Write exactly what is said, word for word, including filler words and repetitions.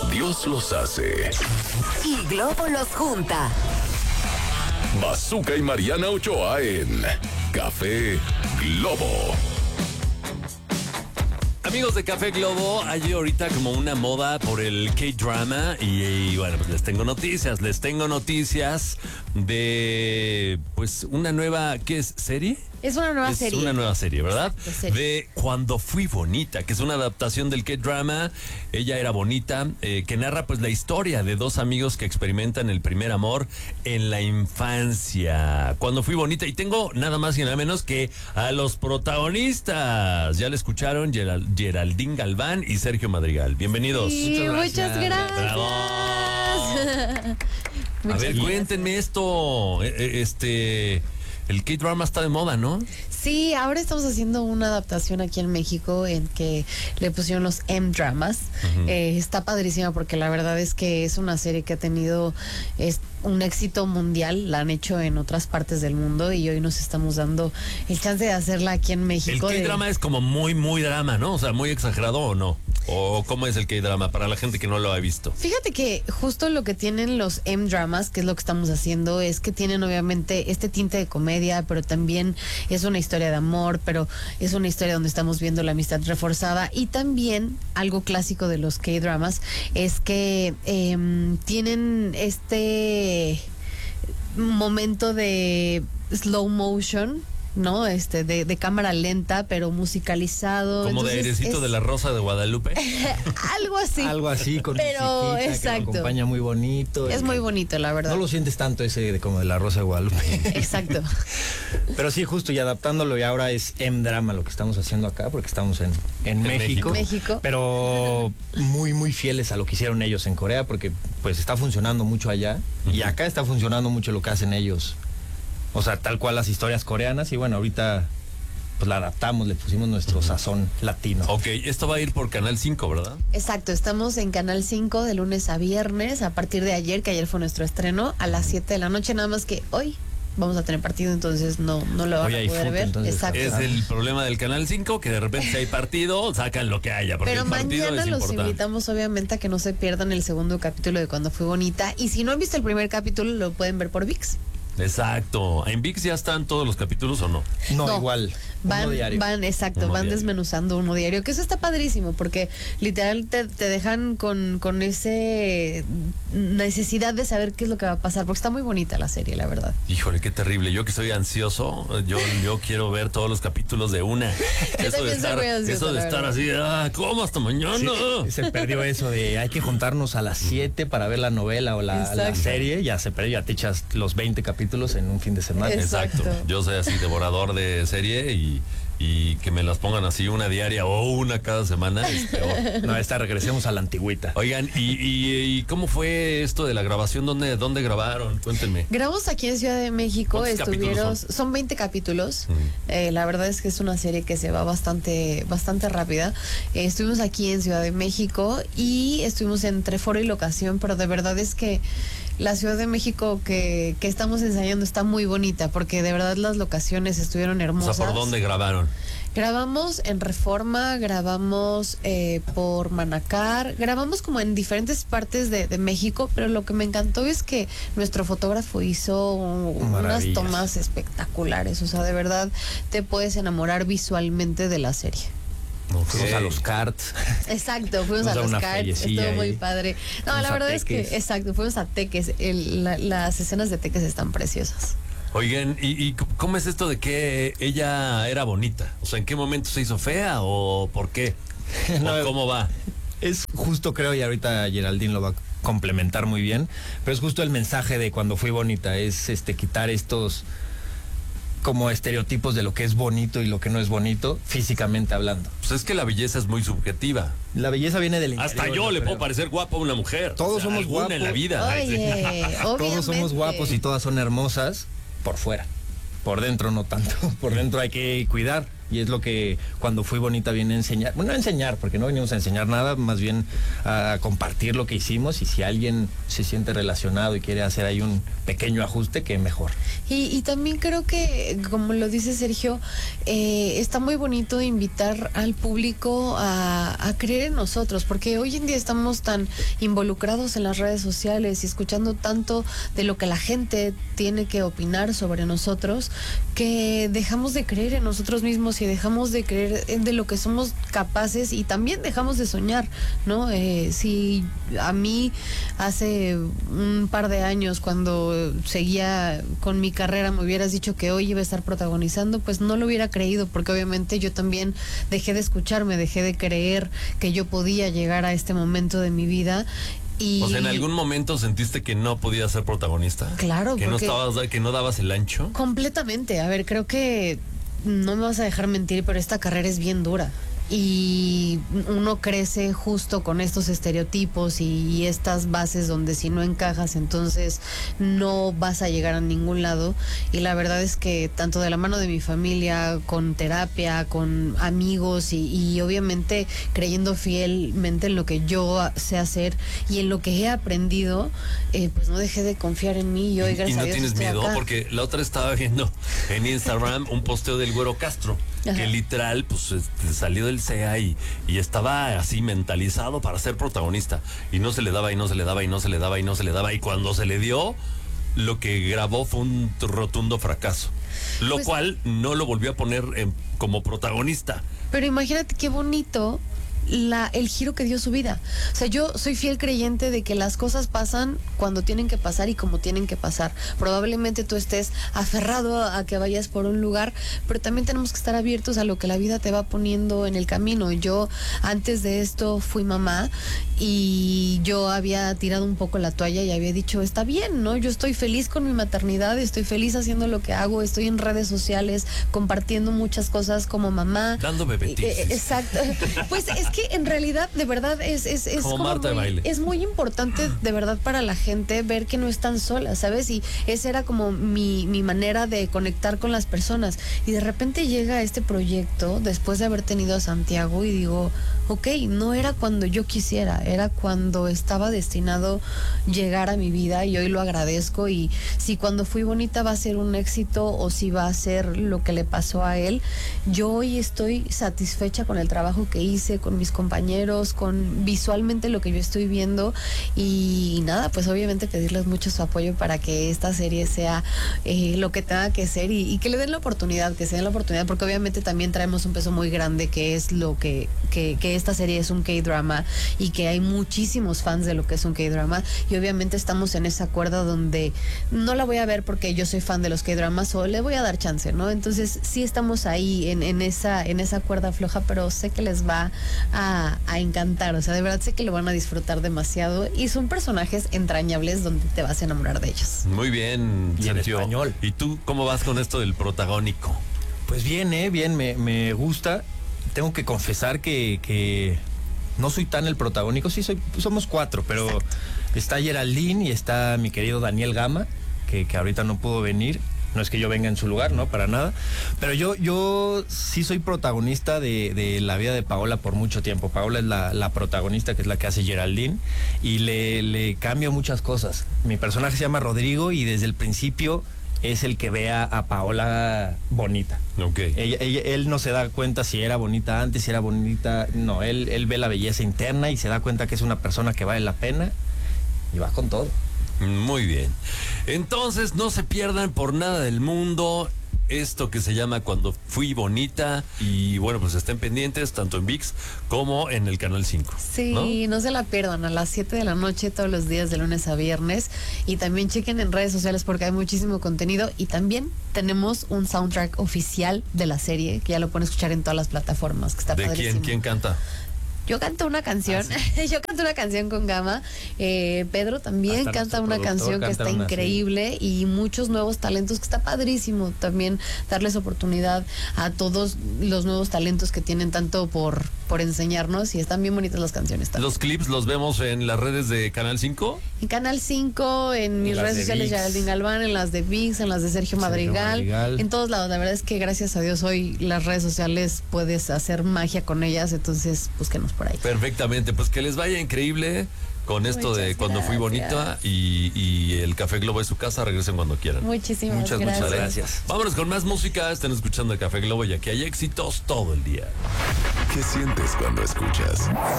Dios los hace y Globo los junta. Bazooka y Mariana Ochoa en Café Globo. Amigos de Café Globo, hay ahorita como una moda por el K-drama y, y bueno, pues les tengo noticias, les tengo noticias de pues una nueva, ¿qué es? ¿Serie? Es una nueva es serie. Es una nueva serie, ¿verdad? Exacto, serie. De Cuando Fui Bonita, que es una adaptación del K-drama. Ella era bonita, eh, que narra pues la historia de dos amigos que experimentan el primer amor en la infancia. Cuando Fui Bonita. Y tengo nada más y nada menos que a los protagonistas. Ya le escucharon, Geral, Geraldine Galván y Sergio Madrigal. Bienvenidos. Sí, muchas gracias. Bravo. Muchas A ver, gracias. cuéntenme esto. Eh, eh, Este... El K-drama está de moda, ¿no? Sí, ahora estamos haciendo una adaptación aquí en México en que le pusieron los M-dramas. Uh-huh. Eh, está padrísima porque la verdad es que es una serie que ha tenido es, un éxito mundial. La han hecho en otras partes del mundo y hoy nos estamos dando el chance de hacerla aquí en México. El K-drama de... es como muy, muy drama, ¿no? O sea, muy exagerado o no. ¿O cómo es el K-drama para la gente que no lo ha visto? Fíjate que justo lo que tienen los M-dramas, que es lo que estamos haciendo, es que tienen obviamente este tinte de comedia, pero también es una historia de amor, pero es una historia donde estamos viendo la amistad reforzada. Y también algo clásico de los K-dramas es que eh, tienen este momento de slow motion, ¿no? Este, de, de cámara lenta, pero musicalizado. Como Entonces, de airecito es... de la Rosa de Guadalupe. Algo así. Algo así, con pero musiquita, exacto. que lo acompaña muy bonito. Es y... muy bonito, la verdad. No lo sientes tanto ese de como de la Rosa de Guadalupe. Exacto. Pero sí, justo, y adaptándolo, y ahora es M-drama lo que estamos haciendo acá, porque estamos en, en, en México. México. Pero muy, muy fieles a lo que hicieron ellos en Corea, porque pues está funcionando mucho allá, uh-huh. y acá está funcionando mucho lo que hacen ellos. O sea, tal cual las historias coreanas, y bueno, ahorita pues la adaptamos, le pusimos nuestro sazón latino. Ok, esto va a ir por Canal cinco, ¿verdad? Exacto, estamos en Canal cinco de lunes a viernes, a partir de ayer, que ayer fue nuestro estreno, a las siete de la noche, nada más que hoy vamos a tener partido, entonces no, no lo van Hoy a poder fútbol, ver. Entonces, exacto. Es el problema del Canal cinco, que de repente si hay partido, sacan lo que haya, porque Pero el partido mañana es los importante. invitamos obviamente a que no se pierdan el segundo capítulo de Cuando Fui Bonita, y si no han visto el primer capítulo, lo pueden ver por ViX. Exacto. ¿En ViX ya están todos los capítulos o no? No, No. igual. Van, uno diario. van, exacto, Uno van diario. desmenuzando uno diario, que eso está padrísimo, porque literal te, te dejan con, con ese necesidad de saber qué es lo que va a pasar, porque está muy bonita la serie, la verdad. Híjole, qué terrible. Yo que soy ansioso, yo, yo quiero ver todos los capítulos de una. Eso de también soy estar, muy ansiosa, eso de la estar verdad. así, ah, ¿cómo hasta mañana? Sí, se perdió eso de hay que juntarnos a las siete para ver la novela o la, la Exacto. serie. Ya se perdió, ya te echas los veinte capítulos en un fin de semana. Exacto. Exacto. Yo soy así devorador de serie y, y que me las pongan así una diaria o una cada semana es peor. No, esta regresemos a la antigüita. Oigan, ¿y, y, y cómo fue esto de la grabación? ¿Dónde, dónde grabaron? Cuéntenme. Grabamos aquí en Ciudad de México, ¿Cuántos estuvieron, capítulos son? son veinte capítulos, Mm. eh, la verdad es que es una serie que se va bastante, bastante rápida. Eh, estuvimos aquí en Ciudad de México y estuvimos entre foro y locación, pero de verdad es que la Ciudad de México que, que estamos ensayando está muy bonita, porque de verdad las locaciones estuvieron O hermosas. sea, ¿por dónde grabaron? Grabamos en Reforma, grabamos eh, por Manacar, grabamos como en diferentes partes de, de México, pero lo que me encantó es que nuestro fotógrafo hizo unas Maravillas. tomas espectaculares, o sea, de verdad te puedes enamorar visualmente de la serie. Fuimos a los karts. Exacto, fuimos Fuimos a a los una karts, fellecilla estuvo muy ahí. padre. No, Fuimos la a verdad es que, Teques. exacto, fuimos a Teques, el- la- las escenas de Teques están preciosas. Oigan, ¿y, y cómo es esto de que ella era bonita? O sea, ¿en qué momento se hizo fea o por qué? No, ¿O cómo va? Es justo, creo, y ahorita Geraldine lo va a complementar muy bien, pero es justo el mensaje de Cuando Fui Bonita, es este quitar estos como estereotipos de lo que es bonito y lo que no es bonito, físicamente hablando. Pues es que la belleza es muy subjetiva. La belleza viene del interior. Hasta yo le creo. puedo parecer guapo a una mujer. Todos somos alguna guapos. en la vida. Oye, Todos somos obviamente. guapos y todas son hermosas por fuera. Por dentro no tanto. Por dentro hay que cuidar Y es lo que cuando Fui Bonita viene a enseñar, bueno, a enseñar, porque no venimos a enseñar nada, más bien a compartir lo que hicimos, y si alguien se siente relacionado y quiere hacer ahí un pequeño ajuste, que mejor. Y, y también creo que, como lo dice Sergio, eh, está muy bonito invitar al público a, a creer en nosotros, porque hoy en día estamos tan involucrados en las redes sociales y escuchando tanto de lo que la gente tiene que opinar sobre nosotros, que dejamos de creer en nosotros mismos y dejamos de creer en de lo que somos capaces, y también dejamos de soñar, ¿no? Eh, si a mí hace un par de años, cuando seguía con mi carrera, me hubieras dicho que hoy iba a estar protagonizando, pues no lo hubiera creído, porque obviamente yo también dejé de escucharme, dejé de creer que yo podía llegar a este momento de mi vida. Y... O sea, ¿en algún momento sentiste que no podías ser protagonista? Claro, que no estabas, que no dabas el ancho. Completamente. A ver, creo que no me vas a dejar mentir, pero esta carrera es bien dura. Y uno crece justo con estos estereotipos y, y estas bases donde si no encajas, entonces no vas a llegar a ningún lado. Y la verdad es que tanto de la mano de mi familia, con terapia, con amigos y, y obviamente creyendo fielmente en lo que yo sé hacer y en lo que he aprendido, eh, pues no dejé de confiar en mí. Y hoy, gracias ¿Y no a Dios, tienes estoy miedo? acá. Porque la otra estaba viendo en Instagram un posteo del Güero Castro, Ajá. que literal pues este, salió del C E A y, y estaba así mentalizado para ser protagonista, y no se le daba y no se le daba y no se le daba y no se le daba, y cuando se le dio, lo que grabó fue un rotundo fracaso, lo Pues, cual no lo volvió a poner en- como protagonista. Pero imagínate qué bonito la, el giro que dio su vida. O sea, yo soy fiel creyente de que las cosas pasan cuando tienen que pasar y como tienen que pasar. Probablemente tú estés aferrado a que vayas por un lugar, pero también tenemos que estar abiertos a lo que la vida te va poniendo en el camino. Yo antes de esto fui mamá y yo había tirado un poco la toalla y había dicho, está bien, ¿no? Yo estoy feliz con mi maternidad, estoy feliz haciendo lo que hago, estoy en redes sociales compartiendo muchas cosas como mamá. Dando bebetisis. Eh, eh, Exacto. Pues es que en realidad, de verdad, es, es, es Como como Marta de muy, baile. es muy importante, de verdad, para la gente ver que no están solas, ¿sabes? Y esa era como mi, mi manera de conectar con las personas. Y de repente llega este proyecto después de haber tenido a Santiago y digo, ok, no era cuando yo quisiera, era cuando estaba destinado llegar a mi vida, y hoy lo agradezco. Y si cuando Fui Bonita va a ser un éxito o si va a ser lo que le pasó a él, yo hoy estoy satisfecha con el trabajo que hice, con mis compañeros, con visualmente lo que yo estoy viendo. Y nada, pues obviamente pedirles mucho su apoyo para que esta serie sea eh, lo que tenga que ser, y, y que le den la oportunidad, que se den la oportunidad, porque obviamente también traemos un peso muy grande, que es lo que, que, que esta serie es un K-drama, y que hay muchísimos fans de lo que es un K-drama, y obviamente estamos en esa cuerda donde no la voy a ver porque yo soy fan de los K-dramas, o le voy a dar chance, ¿no? Entonces sí estamos ahí en, en esa, en esa cuerda floja, pero sé que les va a, a encantar, o sea, de verdad sé que lo van a disfrutar demasiado, y son personajes entrañables donde te vas a enamorar de ellos. Muy bien, Y en Sergio. español. ¿Y tú cómo vas con esto del protagónico? Pues bien, eh, bien, me, me gusta. Tengo que confesar que, que no soy tan el protagónico, sí soy, somos cuatro, pero está Geraldine y está mi querido Daniel Gama, que, que ahorita no pudo venir. No es que yo venga en su lugar, no, para nada. Pero yo, yo sí soy protagonista de, de la vida de Paola por mucho tiempo. Paola es la, la protagonista, que es la que hace Geraldine, y le, le cambio muchas cosas. Mi personaje se llama Rodrigo y desde el principio es el que ve a, a Paola bonita. Ok. Ella- ella- él no se da cuenta si era bonita antes, si era bonita. No, él, él ve la belleza interna y se da cuenta que es una persona que vale la pena y va con todo. Muy bien. Entonces, no se pierdan por nada del mundo esto que se llama Cuando Fui Bonita. Y bueno, pues estén pendientes tanto en ViX como en el Canal cinco. Sí, ¿no? no se la pierdan, a las siete de la noche todos los días de lunes a viernes, y también chequen en redes sociales porque hay muchísimo contenido, y también tenemos un soundtrack oficial de la serie que ya lo pueden escuchar en todas las plataformas, que está ¿De padrísimo. quién, quién canta? Yo canto una canción, Ah, sí. yo canto una canción con Gama, eh, Pedro también Hasta canta nuestro una productor canción que canta está una, sí. increíble y muchos nuevos talentos que está padrísimo también darles oportunidad a todos los nuevos talentos que tienen tanto por, por enseñarnos y están bien bonitas las canciones también. Los clips los vemos en las redes de Canal cinco. En Canal cinco, en mis las redes de sociales, ViX. Geraldine Galván, en las de ViX, en las de Sergio, Sergio Madrigal, Madrigal. en todos lados. La verdad es que gracias a Dios hoy las redes sociales puedes hacer magia con ellas, entonces búsquenos por ahí. Perfectamente, pues que les vaya increíble con esto de Muchas Cuando Fui gracias. Bonita y, y el Café Globo es su casa. Regresen cuando quieran. Muchísimas Muchas, gracias. muchas gracias. Vámonos con más música. Están escuchando el Café Globo y aquí hay éxitos todo el día. ¿Qué sientes cuando escuchas?